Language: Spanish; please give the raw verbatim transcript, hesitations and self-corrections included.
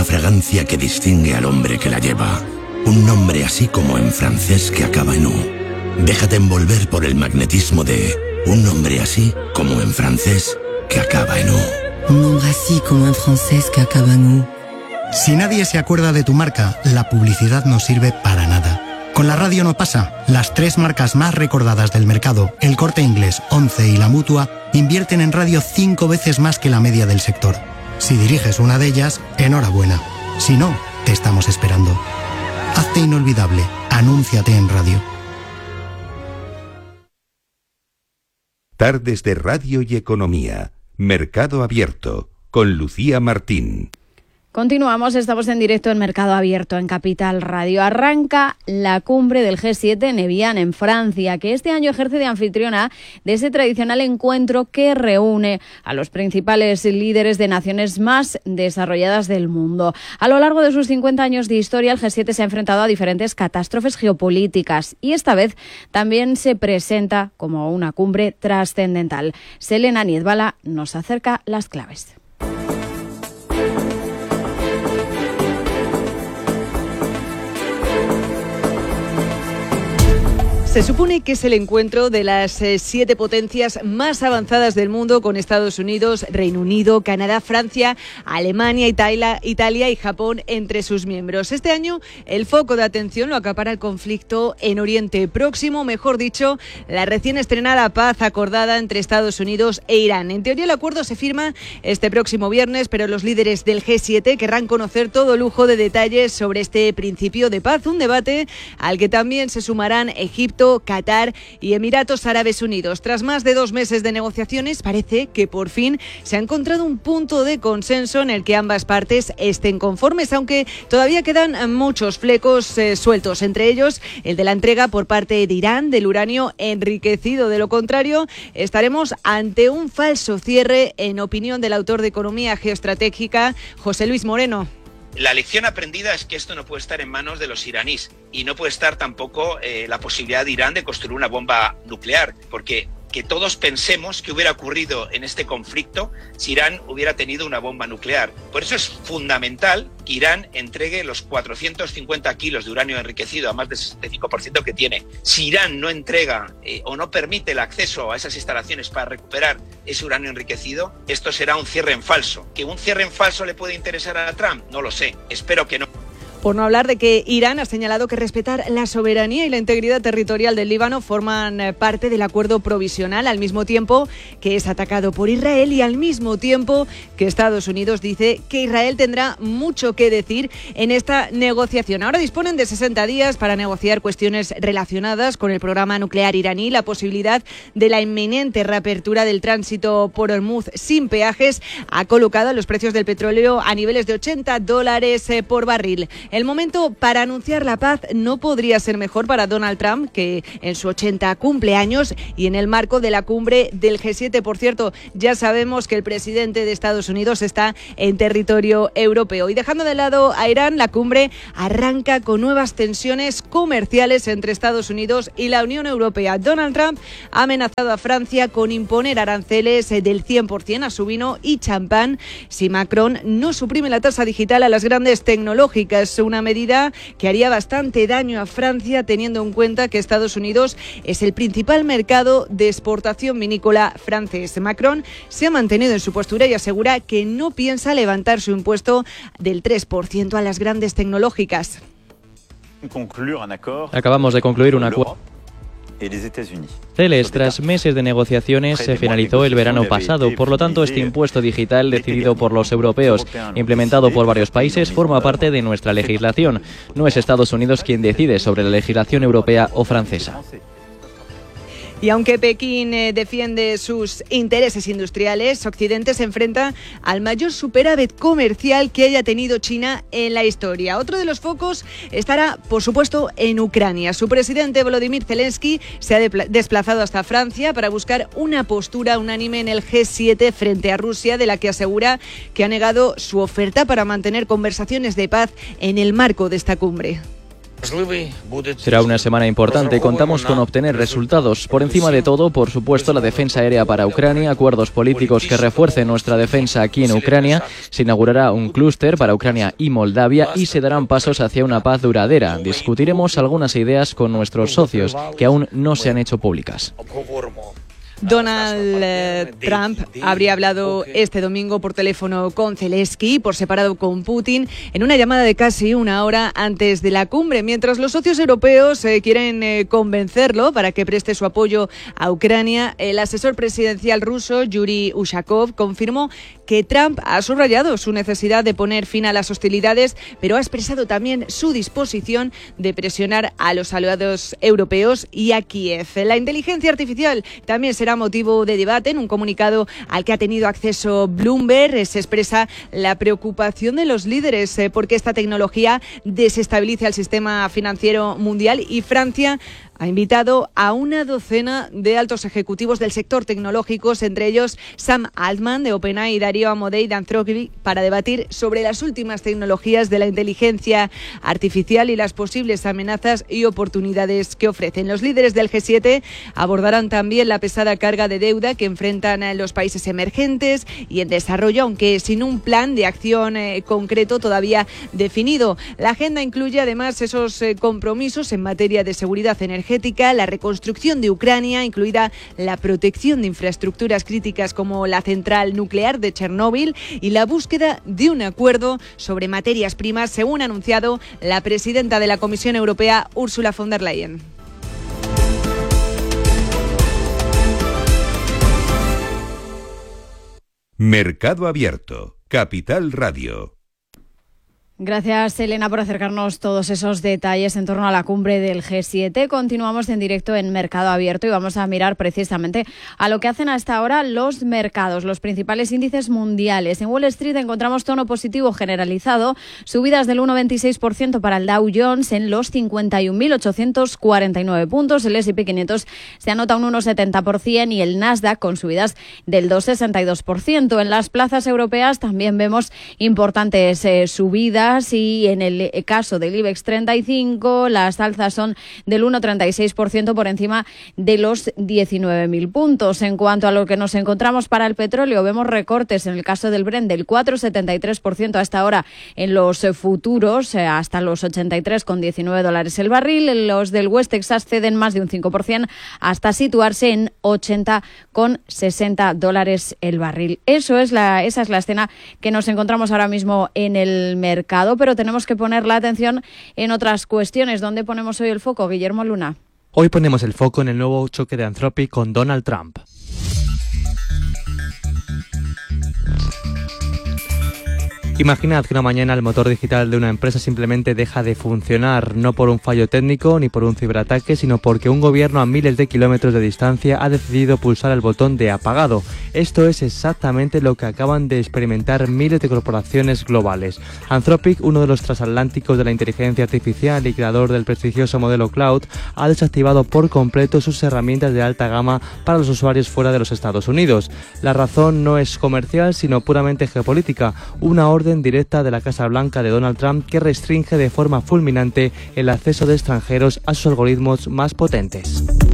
una fragancia que distingue al hombre que la lleva. Un nombre así como en francés que acaba en U. Déjate envolver por el magnetismo de un nombre así como en francés que acaba en U. Un nombre así como en francés que acaba en U. Si nadie se acuerda de tu marca, la publicidad no sirve para nada. Con la radio no pasa. Las tres marcas más recordadas del mercado, El Corte Inglés, Once y La Mutua, invierten en radio cinco veces más que la media del sector. Si diriges una de ellas, enhorabuena. Si no, te estamos esperando. Hazte inolvidable. Anúnciate en radio. Tardes de Radio y Economía. Mercado Abierto. Con Lucía Martín. Continuamos, estamos en directo en Mercado Abierto en Capital Radio. Arranca la cumbre del G siete en Evian, en Francia, que este año ejerce de anfitriona de ese tradicional encuentro que reúne a los principales líderes de naciones más desarrolladas del mundo. A lo largo de sus cincuenta años de historia, el G siete se ha enfrentado a diferentes catástrofes geopolíticas y esta vez también se presenta como una cumbre trascendental. Selena Niedbala nos acerca las claves. Se supone que es el encuentro de las eh, siete potencias más avanzadas del mundo, con Estados Unidos, Reino Unido, Canadá, Francia, Alemania, Italia, Italia y Japón entre sus miembros. Este año el foco de atención lo acapara el conflicto en Oriente Próximo, mejor dicho, la recién estrenada paz acordada entre Estados Unidos e Irán. En teoría el acuerdo se firma este próximo viernes, pero los líderes del G siete querrán conocer todo lujo de detalles sobre este principio de paz, un debate al que también se sumarán Egipto, Qatar y Emiratos Árabes Unidos. Tras más de dos meses de negociaciones, parece que por fin se ha encontrado un punto de consenso en el que ambas partes estén conformes, aunque todavía quedan muchos flecos eh, sueltos, entre ellos el de la entrega por parte de Irán del uranio enriquecido. De lo contrario, estaremos ante un falso cierre, en opinión del autor de Economía Geoestratégica, José Luis Moreno. La lección aprendida es que esto no puede estar en manos de los iraníes y no puede estar tampoco eh, la posibilidad de Irán de construir una bomba nuclear, porque que todos pensemos qué hubiera ocurrido en este conflicto si Irán hubiera tenido una bomba nuclear. Por eso es fundamental que Irán entregue los cuatrocientos cincuenta kilos de uranio enriquecido a más del sesenta y cinco por ciento que tiene. Si Irán no entrega eh, o no permite el acceso a esas instalaciones para recuperar ese uranio enriquecido, esto será un cierre en falso. ¿Que un cierre en falso le puede interesar a Trump? No lo sé. Espero que no. Por no hablar de que Irán ha señalado que respetar la soberanía y la integridad territorial del Líbano forman parte del acuerdo provisional, al mismo tiempo que es atacado por Israel y al mismo tiempo que Estados Unidos dice que Israel tendrá mucho que decir en esta negociación. Ahora disponen de sesenta días para negociar cuestiones relacionadas con el programa nuclear iraní, la posibilidad de la inminente reapertura del tránsito por Hormuz sin peajes ha colocado los precios del petróleo a niveles de ochenta dólares por barril. El momento para anunciar la paz no podría ser mejor para Donald Trump, que en su ochenta cumpleaños y en el marco de la cumbre del G siete. Por cierto, ya sabemos que el presidente de Estados Unidos está en territorio europeo. Y dejando de lado a Irán, la cumbre arranca con nuevas tensiones comerciales entre Estados Unidos y la Unión Europea. Donald Trump ha amenazado a Francia con imponer aranceles del cien por ciento a su vino y champán si Macron no suprime la tasa digital a las grandes tecnológicas. Una medida que haría bastante daño a Francia, teniendo en cuenta que Estados Unidos es el principal mercado de exportación vinícola francés. Macron se ha mantenido en su postura y asegura que no piensa levantar su impuesto del tres por ciento a las grandes tecnológicas. Acabamos de concluir un acuerdo. Celes, tras meses de negociaciones, se finalizó el verano pasado. Por lo tanto, este impuesto digital, decidido por los europeos, implementado por varios países, forma parte de nuestra legislación. No es Estados Unidos quien decide sobre la legislación europea o francesa. Y aunque Pekín eh, defiende sus intereses industriales, Occidente se enfrenta al mayor superávit comercial que haya tenido China en la historia. Otro de los focos estará, por supuesto, en Ucrania. Su presidente, Volodymyr Zelensky, se ha desplazado hasta Francia para buscar una postura unánime en el G siete frente a Rusia, de la que asegura que ha negado su oferta para mantener conversaciones de paz en el marco de esta cumbre. Será una semana importante. Contamos con obtener resultados. Por encima de todo, por supuesto, la defensa aérea para Ucrania, acuerdos políticos que refuercen nuestra defensa aquí en Ucrania. Se inaugurará un clúster para Ucrania y Moldavia y se darán pasos hacia una paz duradera. Discutiremos algunas ideas con nuestros socios que aún no se han hecho públicas. Donald eh, Trump habría hablado este domingo por teléfono con Zelensky, por separado con Putin, en una llamada de casi una hora antes de la cumbre, mientras los socios europeos eh, quieren eh, convencerlo para que preste su apoyo a Ucrania. El asesor presidencial ruso, Yuri Ushakov, confirmó que Trump ha subrayado su necesidad de poner fin a las hostilidades, pero ha expresado también su disposición de presionar a los aliados europeos y a Kiev. La inteligencia artificial también será motivo de debate. En un comunicado al que ha tenido acceso Bloomberg se expresa la preocupación de los líderes eh, porque esta tecnología desestabiliza el sistema financiero mundial, y Francia ha invitado a una docena de altos ejecutivos del sector tecnológico, entre ellos Sam Altman de OpenAI y Darío Amodei de Anthropic, para debatir sobre las últimas tecnologías de la inteligencia artificial y las posibles amenazas y oportunidades que ofrecen. Los líderes del G siete abordarán también la pesada carga de deuda que enfrentan los países emergentes y en desarrollo, aunque sin un plan de acción eh, concreto todavía definido. La agenda incluye además esos eh, compromisos en materia de seguridad energética, la reconstrucción de Ucrania, incluida la protección de infraestructuras críticas como la central nuclear de Chernóbil, y la búsqueda de un acuerdo sobre materias primas, según ha anunciado la presidenta de la Comisión Europea, Ursula von der Leyen. Mercado Abierto, Capital Radio. Gracias, Elena, por acercarnos todos esos detalles en torno a la cumbre del G siete. Continuamos en directo en Mercado Abierto y vamos a mirar precisamente a lo que hacen hasta ahora los mercados, los principales índices mundiales. En Wall Street encontramos tono positivo generalizado, subidas del uno coma veintiséis por ciento para el Dow Jones en los cincuenta y un mil ochocientos cuarenta y nueve puntos. El ese y pe quinientos se anota un uno coma setenta por ciento y el Nasdaq con subidas del dos coma sesenta y dos por ciento. En las plazas europeas también vemos importantes eh, subidas. Y en el caso del IBEX treinta y cinco, las alzas son del uno coma treinta y seis por ciento por encima de los diecinueve mil puntos. En cuanto a lo que nos encontramos para el petróleo, vemos recortes en el caso del Brent del cuatro coma setenta y tres por ciento hasta ahora en los futuros, hasta los ochenta y tres coma diecinueve dólares el barril. Los del West Texas ceden más de un cinco por ciento hasta situarse en ochenta coma sesenta dólares el barril. Eso es la, esa es la escena que nos encontramos ahora mismo en el mercado. Pero tenemos que poner la atención en otras cuestiones. ¿Dónde ponemos hoy el foco, Guillermo Luna? Hoy ponemos el foco en el nuevo choque de Anthropic con Donald Trump. Imaginad que una mañana el motor digital de una empresa simplemente deja de funcionar, no por un fallo técnico ni por un ciberataque, sino porque un gobierno a miles de kilómetros de distancia ha decidido pulsar el botón de apagado. Esto es exactamente lo que acaban de experimentar miles de corporaciones globales. Anthropic, uno de los transatlánticos de la inteligencia artificial y creador del prestigioso modelo Cloud, ha desactivado por completo sus herramientas de alta gama para los usuarios fuera de los Estados Unidos. La razón no es comercial, sino puramente geopolítica, una orden directa de la Casa Blanca de Donald Trump que restringe de forma fulminante el acceso de extranjeros a sus algoritmos más potentes.